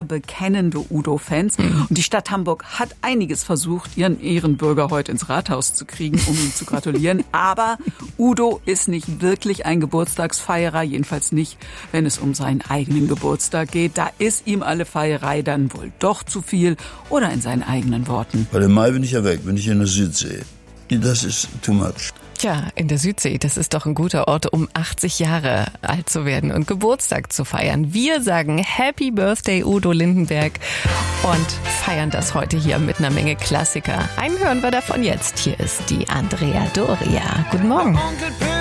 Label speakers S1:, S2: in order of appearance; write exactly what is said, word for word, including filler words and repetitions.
S1: bekennende Udo-Fans. Und die Stadt Hamburg hat einiges versucht, ihren Ehrenbürger heute ins Rathaus zu kriegen, um ihm zu gratulieren. Aber Udo ist nicht wirklich ein Geburtstagsfeierer, jedenfalls nicht, wenn es um seinen eigenen Geburtstag geht. Da ist ihm alle Feierei dann wohl doch zu viel, oder in seinen eigenen Worten.
S2: Weil im Mai bin ich ja weg, bin ich in der Südsee. Das ist too much.
S3: Tja, in der Südsee, das ist doch ein guter Ort, um achtzig Jahre alt zu werden und Geburtstag zu feiern. Wir sagen Happy Birthday Udo Lindenberg und feiern das heute hier mit einer Menge Klassiker. Einen hören wir davon jetzt. Hier ist die Andrea Doria. Guten Morgen.